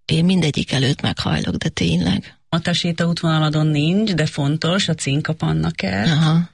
Én mindegyik előtt meghajlok, de tényleg. A sétaútvonaladon nincs, de fontos a Cinka-Panna kert,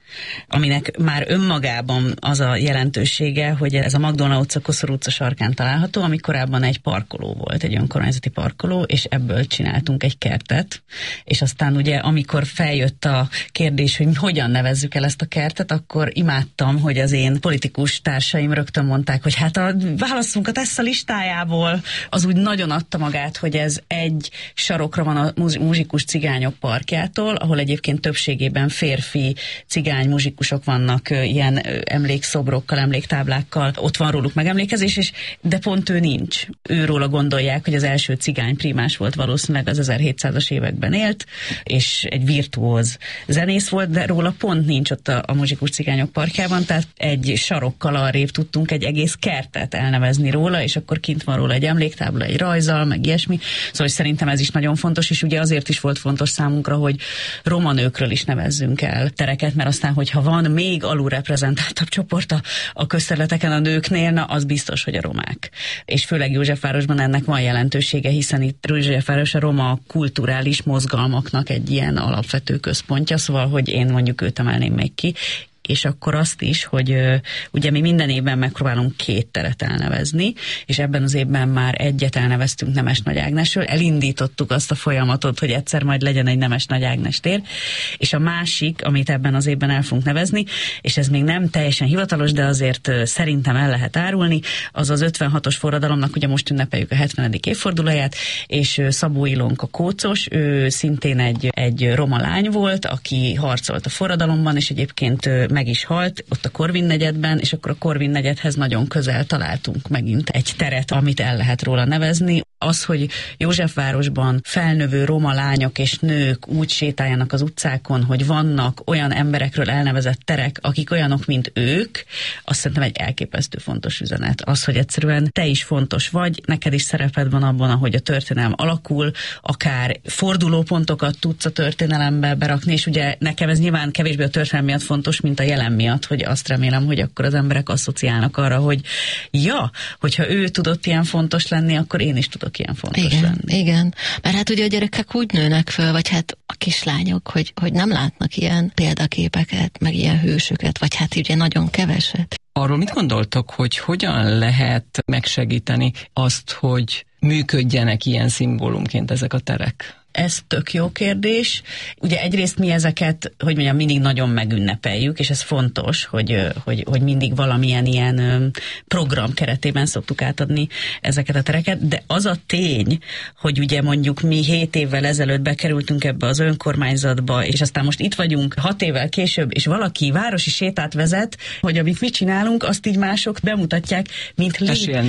aminek már önmagában az a jelentősége, hogy ez a Magdolna utca, Koszorú utca sarkán található, ami korábban egy parkoló volt, egy önkormányzati parkoló, és ebből csináltunk egy kertet, és aztán ugye amikor feljött a kérdés, hogy hogyan nevezzük el ezt a kertet, akkor imádtam, hogy az én politikus társaim rögtön mondták, hogy hát válasszunk a Tessa listájából, az úgy nagyon adta magát, hogy ez egy sarokra van a muzsikus cigányok parkjától, ahol egyébként többségében férfi cigány muzsikusok vannak, ilyen emlékszobrokkal, emléktáblákkal, ott van róluk megemlékezés, de pont ő nincs. Őróla gondolják, hogy az első cigány primás volt, valószínűleg az 1700-as években élt, és egy virtuóz zenész volt, de róla pont nincs ott a muzsikus cigányok parkjában, tehát egy sarokkal arrébb tudtunk egy egész kertet elnevezni róla, és akkor kint van róla egy emléktábla, egy rajzzal, meg ilyesmi. Szóval szerintem ez is nagyon fontos, és ugye azért is volt fontos számunkra, hogy roma nőkről is nevezzünk el tereket, mert aztán, hogyha van még alulreprezentáltabb csoport a közterületeken a nőknél, na az biztos, hogy a romák. És főleg Józsefvárosban ennek van jelentősége, hiszen itt Józsefváros a roma kulturális mozgalmaknak egy ilyen alapvető központja, szóval, hogy én mondjuk őt emelném még ki, és akkor azt is, hogy ugye mi minden évben megpróbálunk 2 teret elnevezni, és ebben az évben már egyet elneveztünk Nemes Nagy Ágnesről, elindítottuk azt a folyamatot, hogy egyszer majd legyen egy Nemes Nagy Ágnes tér, és a másik, amit ebben az évben el fogunk nevezni, és ez még nem teljesen hivatalos, de azért szerintem el lehet árulni, az az 56-os forradalomnak, ugye most ünnepeljük a 70. évfordulóját, és Szabó Ilonka Kócos, ő szintén egy roma lány volt, aki harcolt a forradalomban, és egyébként meg is halt ott a Korvin negyedben, és akkor a Korvin negyedhez nagyon közel találtunk megint egy teret, amit el lehet róla nevezni. Az, hogy Józsefvárosban felnövő roma lányok és nők úgy sétáljanak az utcákon, hogy vannak olyan emberekről elnevezett terek, akik olyanok, mint ők, azt szerintem egy elképesztő fontos üzenet. Az, hogy egyszerűen te is fontos vagy, neked is szereped van abban, ahogy a történelem alakul, akár fordulópontokat tudsz a történelembe berakni, és ugye nekem ez nyilván kevésbé a történelem miatt fontos, mint a jelen miatt, hogy azt remélem, hogy akkor az emberek asszociálnak arra, hogy ja, hogyha ő tudott ilyen fontos lenni, akkor én is tudok ilyen fontos lenni. Igen, mert hát ugye a gyerekek úgy nőnek föl, vagy hát a kislányok, hogy nem látnak ilyen példaképeket, meg ilyen hősöket, vagy hát ugye nagyon keveset. Arról mit gondoltok, hogy hogyan lehet megsegíteni azt, hogy működjenek ilyen szimbólumként ezek a terek? Ez tök jó kérdés. Ugye egyrészt mi ezeket, hogy mondjam, mindig nagyon megünnepeljük, és ez fontos, hogy mindig valamilyen ilyen program keretében szoktuk átadni ezeket a tereket, de az a tény, hogy ugye mondjuk mi 7 évvel ezelőtt bekerültünk ebbe az önkormányzatba, és aztán most itt vagyunk 6 évvel később, és valaki városi sétát vezet, hogy amit mi csinálunk, azt így mások bemutatják, mint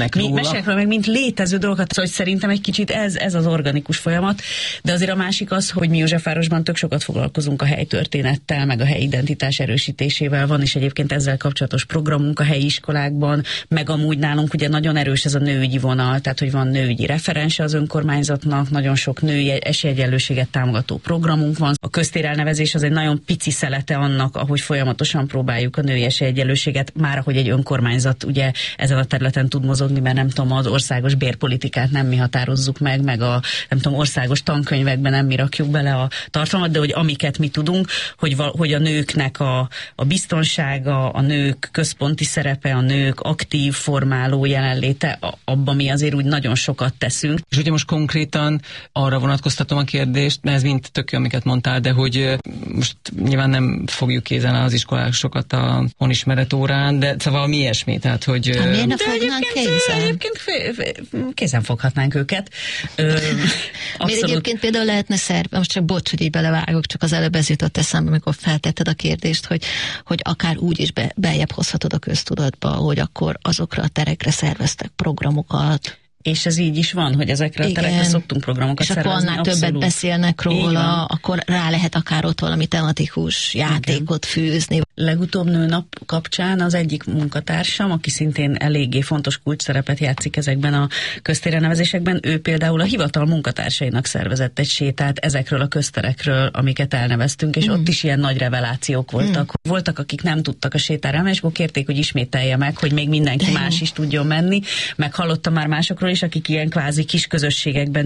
mint létező dolgokat. Szóval szerintem egy kicsit ez az organikus folyamat, de azért a másik az, hogy mi Józsefvárosban tök sokat foglalkozunk a helytörténettel, meg a helyi identitás erősítésével, van, és egyébként ezzel kapcsolatos programunk a helyi iskolákban, meg amúgy nálunk ugye nagyon erős ez a nőügyi vonal, tehát hogy van nőügyi referense az önkormányzatnak, nagyon sok női esélyegyenlőséget támogató programunk van. A köztérelnevezés az egy nagyon pici szelete annak, ahogy folyamatosan próbáljuk a női esélyegyenlőséget, már ahogy egy önkormányzat ugye ezen a területen tud mozogni, mert nem tudom, az országos bérpolitikát nem mi határozzuk meg a nem tudom, országos tankönyvekben nem mi rakjuk bele a tartalmat, de hogy amiket mi tudunk, hogy a nőknek a biztonsága, a nők központi szerepe, a nők aktív formáló jelenléte, abban mi azért úgy nagyon sokat teszünk. És ugye most konkrétan arra vonatkoztatom a kérdést, mert ez mind tök jó, amiket mondtál, de hogy most nyilván nem fogjuk kézen az iskolásokat a honismeret órán, de szóval valami ilyesmi, tehát hogy... Miért ne fognánk kézen? Egyébként kézen foghatnánk őket. Miért egyébként például lehetne most csak bocs, hogy így belevágok, csak az előbb ez jutott eszembe, amikor feltetted a kérdést, hogy akár úgy is beljebb hozhatod a köztudatba, hogy akkor azokra a terekre szerveztek programokat. És ez így is van, hogy ezekre a terekre szoktunk programokat szervezni. És akkor annál többet beszélnek róla, akkor rá lehet akár ott valami tematikus játékot fűzni. Legutóbb nőnap kapcsán az egyik munkatársam, aki szintén eléggé fontos kulcsszerepet játszik ezekben a köztérelnevezésekben, ő például a hivatal munkatársainak szervezett egy sétát ezekről a közterekről, amiket elneveztünk, és ott is ilyen nagy revelációk voltak. Voltak, akik nem tudtak a sétára menni, és akkor kérték, hogy ismételje meg, hogy még mindenki más is tudjon menni, meg hallottam már másokról is, akik ilyen kvázi kis közösségekben